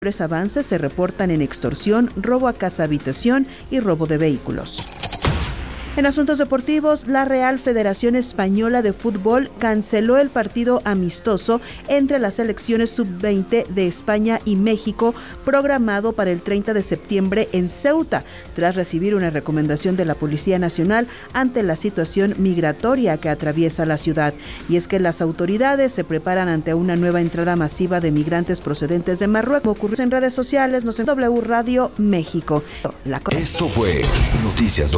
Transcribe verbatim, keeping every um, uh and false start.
avances se reportan en extorsión, robo a casa habitación y robo de vehículos. En asuntos deportivos, la Real Federación Española de Fútbol canceló el partido amistoso entre las selecciones sub veinte de España y México, programado para el treinta de septiembre en Ceuta, tras recibir una recomendación de la Policía Nacional ante la situación migratoria que atraviesa la ciudad. Y es que las autoridades se preparan ante una nueva entrada masiva de migrantes procedentes de Marruecos. Ocurrió en redes sociales, nos en W Radio México. La... Esto fue Noticias